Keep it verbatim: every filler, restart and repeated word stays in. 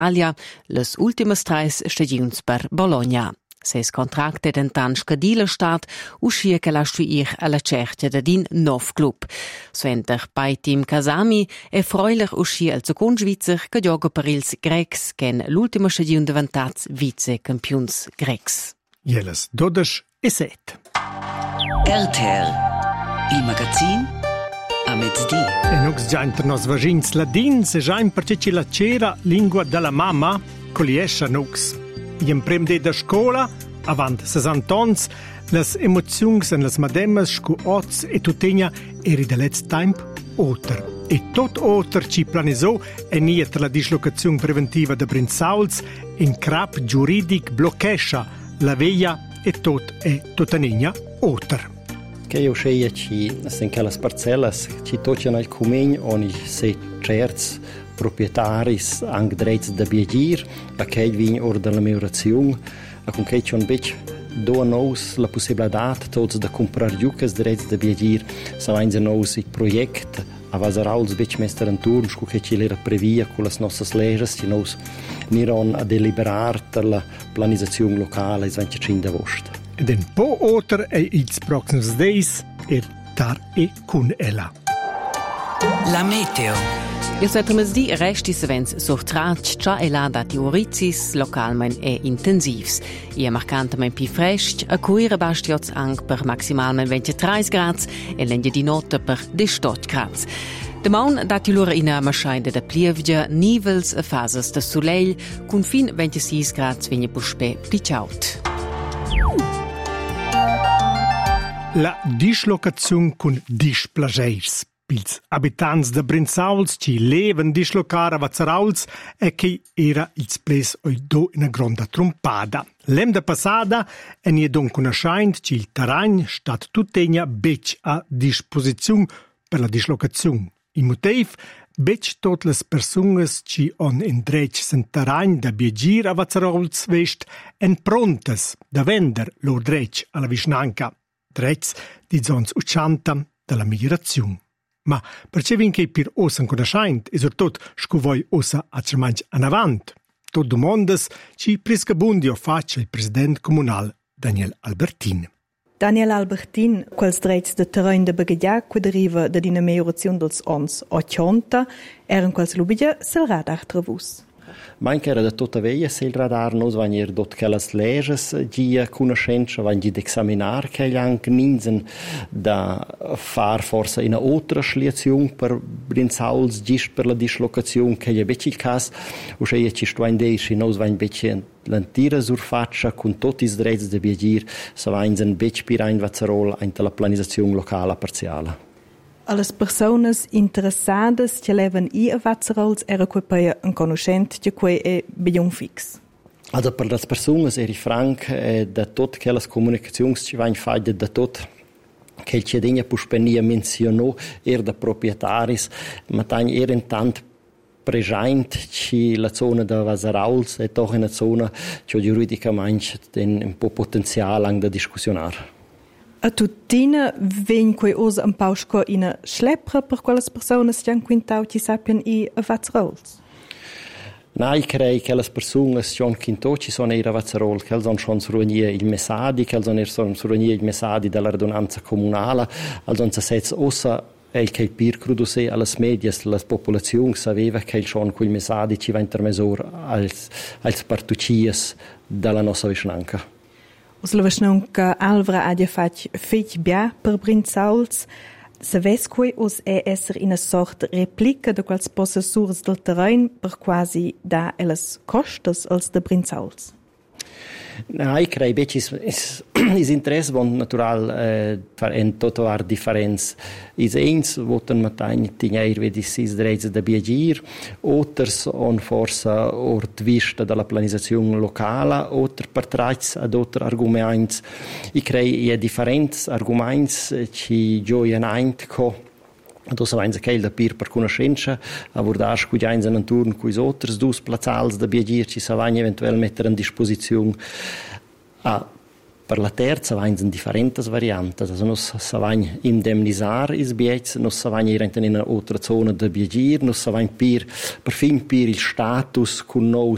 Italia, las ultimas tres stagiuns per Bologna. Ses contract ed entan scadì la stat, uscia che la stuir alla cerchia da din nov club. Suenter Paitim Kasami e freuler uscia al second Svizzer che gioca per ils Grecs, ken l'ultima stagiun diventats vice-campions Grecs. Jeles dodici e set. R T L, il magazin a mezzodì. E nox già inter nos vagins ladins e già in perché la cera lingua della mamma coliesce nox. In prem de da scola, avant sessanta ans, las emozions en las mademas scu oz e tutegna eri da let's time oter. E tot oter ci planisò e niet la dislocazione preventiva de Brinzauls in crap giuridic blochescia la veia e tot e totanegna oter. Che io sceia ci sen che las parcellas ci tocciano il cumegn oni se certs proprietaris anche dreits da biegir a che vin or della meurazione a con che c'un bec do nos la possibilità tots da comprar giucas dreits da biegir sa vain nos il project a vasarauls bec mester en turn scu che ci l'era previa con las nossas leges ci nos niron a deliberar la planizazione locale is venticinc d'agosto. Ed en po oter e ils proxims days er tar e cun ella. La meteo. Il settimesdì resti sevens sortrac, già e là dati orizis localmen e intensivs. E marcantemen pi fresc, a cuira bastiots anche per maximalmen ventitré grads e l'endia di nota per diciotto grads. Demaun dati lura in a maschainde da plievgia, nivels e fases da soleil, con fin ventisei grads vigna puspe picciaut. La dislocazione con displageirs. Ils abitants de Brinzauls ci leven dislocar a Vazzarauls e che era ils ples oi do in a gronda trompada. L'em da passada en ie don conoscent ci il terragn stat tutegna bec a disposizione per la dislocazione. Il motiv bec tot les persungas ci on en drech sen terragn da biegir a Vazzarauls vest en prontes da vender lor drech alla vicinanca. Drech di zons uchanta della migrazione. Ma perché vinche per osa conoscent e soprattutto scu voi osa a cermanch an avant? Tot domondas ci prescabundio faccia il presidente comunal Daniel Albertin. Daniel Albertin, quels dreits de terrain de Baghegia que deriva da dina mejorazione dels ons ottanta, eran quels lubidia sel radar travus. Manca era da tutta veia se il radar nos vain er dot che las leges gia conoscenza vain di examinar che gli anche ninsen da far forse in otra schliazione per Brinzauls gis per la dislocazione che gli becci il cas o se ci sto in dei si nos vain becci l'antira surfaccia con tutti i drets de biegir sa vain sen becci pirain Vazzarol ainta la planizazione locale parziale. Alle personas interessadas che levan i a Vazzarauls era quei paia un conoscent che quei è biglion fix. Also per las personas eri franc eh, da tot che las comunicazions ci vain faide da tot che il cedegna puspenia menzionò er da proprietaris ma tan er intant present ci la zona da Vazzarauls è doch una zona che giuridicamente den un po' potenziale anche da discussionar. A tuttina ven quei osa un pausco in a schleppra per quelles personas che han quintau ci sappian i a Vazzarauls? No, io credo che le persone che hanno quintau ci sono a Vazzarol, che hanno schon survenire il messadi, che hanno survenire il messadi della radunanza comunale, hanno setz ossa e che il pir crudo se alle medie la popolazione sapeva che il schon quel messadi ci va intermesor als als partucias dalla nostra vicinanza. Os la vicinanca Alvra ha fatto fetch bia per Brinzauls. Saves quei os è esser in a sort replica de quals possessurs del terrain per quasi da elas costas als de Brinzauls? No, io credo che il interesse è naturale eh, in tutto la differenza. I ens voten matagni tingair vedi sis drets da biegir, otters on forsa ort vista dalla planizzazione locale, otter per trats ad otter arguments. Io credo che differenti arguments ci gioien eint co Adesso vain che il da pir per conoscenza, a vordar cu già in un turno cu is otters dus plazzals da biegir ci sa vain eventuell mettere in disposizione a per la terza vain in differentes variantes, also nos sa vain indemnisar is biets, nos sa vain ir in una altra zona da biegir, nos sa vain pir per fin pir il status cu nous